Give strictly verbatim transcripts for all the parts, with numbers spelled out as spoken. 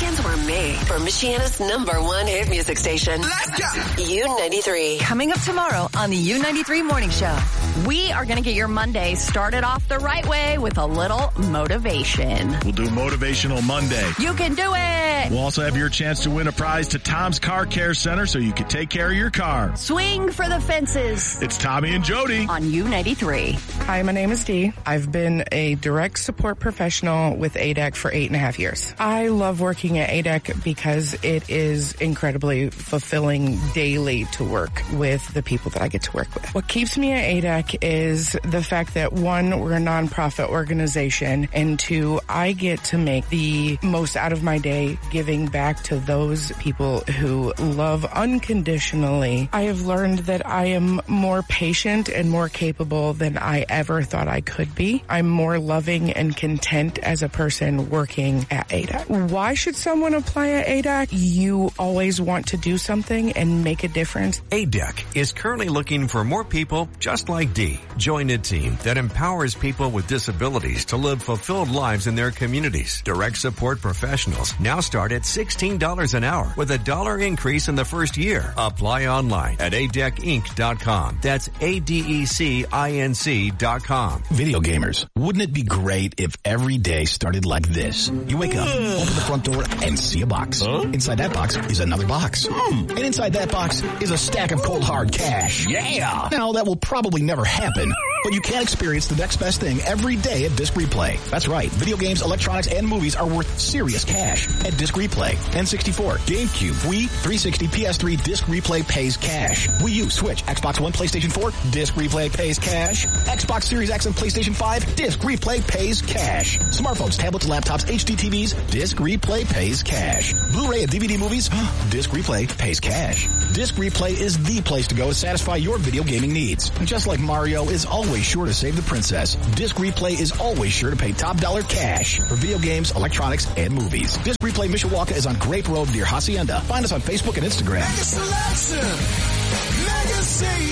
Weekends were made for Michiana's number one hit music station. Let's go! U ninety-three. Coming up tomorrow on the U ninety-three Morning Show, we are going to get your Monday started off the right way with a little motivation. We'll do Motivational Monday. You can do it! We'll also have your chance to win a prize to Tom's Car Care Center so you can take care of your car. Swing for the fences. It's Tommy and Jody on U ninety-three. Hi, my name is Dee. I've been a direct support professional with A D E C for eight and a half years. I love working at A D E C because it is incredibly fulfilling daily to work with the people that I get to work with. What keeps me at A D E C is the fact that, one, we're a nonprofit organization, and two, I get to make the most out of my day giving back to those people who love unconditionally. I have learned that I am more patient and more capable than I ever thought I could be. I'm more loving and content as a person working at A D E C. Why should someone apply at A D E C? You always want to do something and make a difference. A D E C is currently looking for more people just like Dee. Join a team that empowers people with disabilities to live fulfilled lives in their communities. Direct support professionals now start at sixteen dollars an hour with a dollar increase in the first year. Apply online at A D E C Inc dot com. That's A D E C I N C dot com. Video gamers, wouldn't it be great if every day started like this? You wake up, open the front door, and see a box. Huh? Inside that box is another box. Mm. And inside that box is a stack of cold hard cash. Yeah! Now, that will probably never happen, but you can experience the next best thing every day at Disc Replay. That's right. Video games, electronics, and movies are worth serious cash at Disc Replay. N sixty-four, GameCube, Wii, three sixty, P S three, Disc Replay pays cash. Wii U, Switch, Xbox One, PlayStation four, Disc Replay pays cash. Xbox Series X and PlayStation five, Disc Replay pays cash. Smartphones, tablets, laptops, H D T Vs, Disc Replay pays cash. Blu-ray and D V D movies, Disc Replay pays cash. Disc Replay is the place to go to satisfy your video gaming needs. And just like Mario is always sure to save the princess, Disc Replay is always sure to pay top dollar cash for video games, electronics, and movies. Disc Replay Mishawaka is on Grape Road near Hacienda. Find us on Facebook and Instagram. Mega selection, mega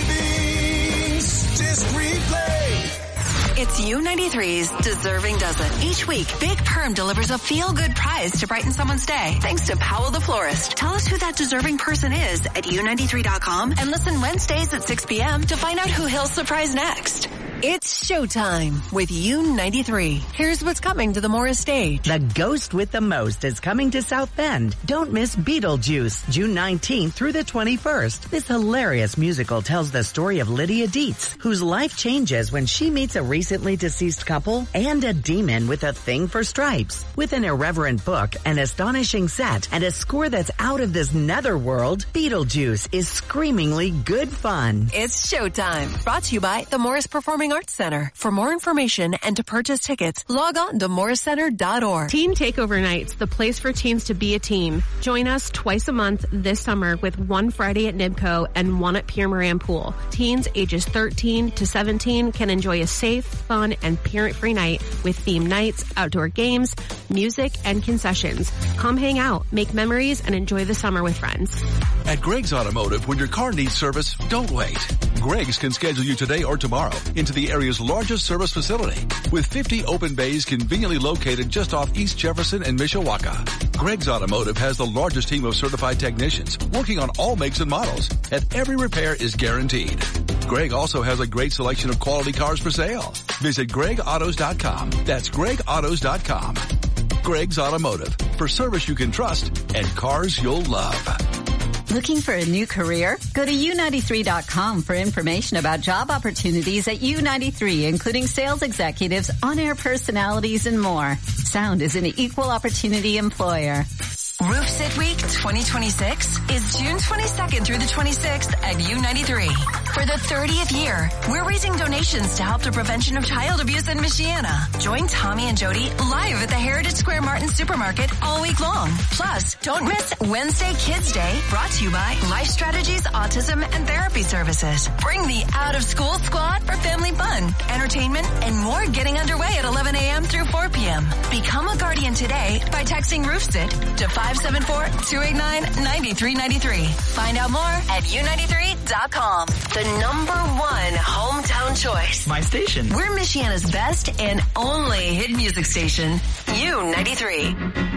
savings, Disc Replay. It's U ninety-three's Deserving Dozen. Each week, Big Perm delivers a feel-good prize to brighten someone's day. Thanks to Powell the Florist. Tell us who that deserving person is at U ninety-three dot com and listen Wednesdays at six p.m. to find out who he'll surprise next. It's showtime with U ninety-three. Here's what's coming to the Morris stage. The Ghost with the Most is coming to South Bend. Don't miss Beetlejuice, June nineteenth through the twenty-first. This hilarious musical tells the story of Lydia Dietz, whose life changes when she meets a recently deceased couple and a demon with a thing for stripes. With an irreverent book, an astonishing set, and a score that's out of this netherworld, Beetlejuice is screamingly good fun. It's showtime. Brought to you by the Morris Performing Arts Center. For more information and to purchase tickets, log on to morris center dot org. Teen Takeover Nights, the place for teens to be a team. Join us twice a month this summer with one Friday at Nibco and one at Pierre Moran Pool. Teens ages thirteen to seventeen can enjoy a safe, fun, and parent-free night with themed nights, outdoor games, music, and concessions. Come hang out, make memories, and enjoy the summer with friends. At Greg's Automotive, when your car needs service, don't wait. Greg's can schedule you today or tomorrow into the area's largest service facility with fifty open bays conveniently located just off East Jefferson and Mishawaka. Greg's Automotive has the largest team of certified technicians working on all makes and models, and every repair is guaranteed. Greg also has a great selection of quality cars for sale. Visit greg autos dot com. That's greg autos dot com. Greg's Automotive, for service you can trust and cars you'll love. Looking for a new career? Go to U ninety-three dot com for information about job opportunities at U ninety-three, including sales executives, on-air personalities, and more. Sound is an equal opportunity employer. Roof Sit Week twenty twenty-six is June twenty-second through the twenty-sixth at U ninety-three. For the thirtieth year, we're raising donations to help the prevention of child abuse in Michiana. Join Tommy and Jody live at the Heritage Square Martin Supermarket all week long. Plus, don't miss Wednesday Kids Day, brought to you by Life Strategies Autism and Therapy Services. Bring the out-of-school squad for family fun, entertainment, and more getting underway at eleven a.m. through four p.m. Become a guardian today by texting Roof Sit to five seven four, two eight nine, nine three nine three. Find out more at U ninety-three dot com. The number one hometown choice. My station. We're Michiana's best and only hit music station, U ninety-three.